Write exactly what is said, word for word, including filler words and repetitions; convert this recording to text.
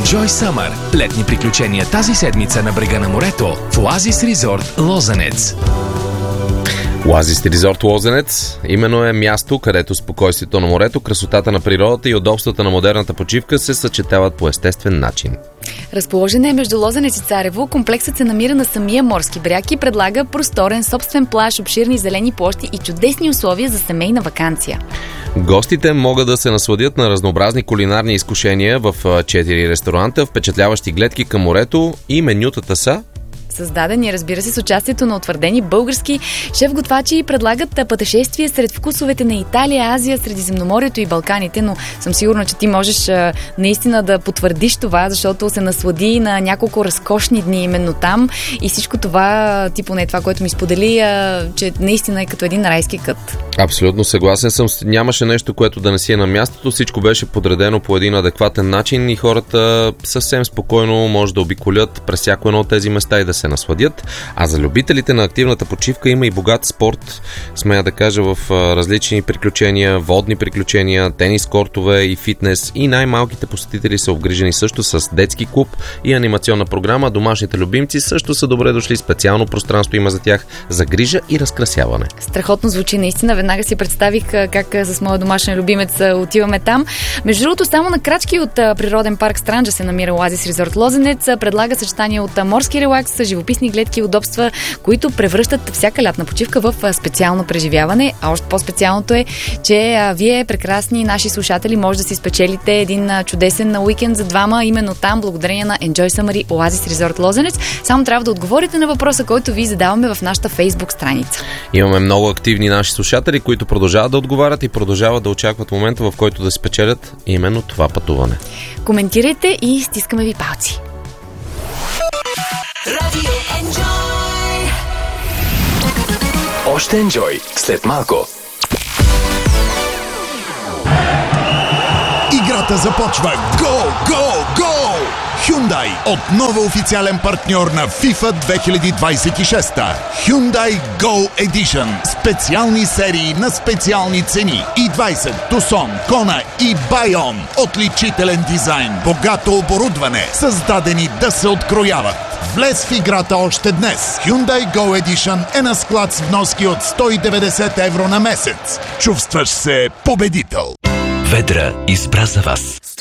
Enjoy Summer. Летни приключения тази седмица на брега на морето в Оазис Резорт Лозенец. Оазис Резорт Лозенец именно е място, където спокойствието на морето, красотата на природата и удобствата на модерната почивка се съчетават по естествен начин. Разположен е между Лозенец и Царево, комплексът се намира на самия морски бряг и предлага просторен собствен плаж, обширни зелени площи и чудесни условия за семейна ваканция. Гостите могат да се насладят на разнообразни кулинарни изкушения в четири ресторанта, впечатляващи гледки към морето и менютата са създадени, разбира се, с участието на утвърдени български шеф-готвачи, предлагат пътешествия сред вкусовете на Италия, Азия, Средиземноморието и Балканите, но съм сигурна, че ти можеш а, наистина да потвърдиш това, защото се наслади на няколко разкошни дни именно там и всичко това, ти поне това, което ми сподели, а, че наистина е като един райски кът. Абсолютно съгласен съм. Нямаше нещо, което да не си е на мястото. Всичко беше подредено по един адекватен начин и хората съвсем спокойно може да обиколят през всяко едно от тези места и да се насладят. А за любителите на активната почивка има и богат спорт, смея да кажа, в различни приключения, водни приключения, тенис кортове и фитнес, и най-малките посетители са обгрижени също с детски клуб и анимационна програма. Домашните любимци също са добре дошли, специално пространство има за тях за грижа и разкрасяване. Страхотно звучи наистина. Веднага си представих как с моя домашен любимец отиваме там. Между другото, само на крачки от природен парк Странджа се намира Оазис Резорт Лозенец. Предлага съчетание от морски релакс, живописни гледки и удобства, които превръщат всяка лятна почивка в специално преживяване. А още по-специалното е, че а, вие, прекрасни наши слушатели, може да си спечелите един а, чудесен уикенд за двама, именно там, благодарение на Enjoy Summer и Oasis Resort Лозенец. Само трябва да отговорите на въпроса, който ви задаваме в нашата Facebook страница. Имаме много активни наши слушатели, които продължават да отговарят и продължават да очакват момента, в който да спечелят именно това пътуване. Коментирайте и стискаме ви палци. Радио Enjoy. Още Enjoy след малко. Играта започва. Гол, гол, гол! Hyundai отново официален партньор на FIFA две хиляди двадесет и шеста. Hyundai Go Edition. Специални серии на специални цени. и двадесет, Tucson, Kona и Bayon. Отличителен дизайн, богато оборудване, създадени да се открояват. Влез в играта още днес. Hyundai Go Edition е на склад с вноски от сто и деветдесет евро на месец. Чувстваш се победител. Ведра избра за вас.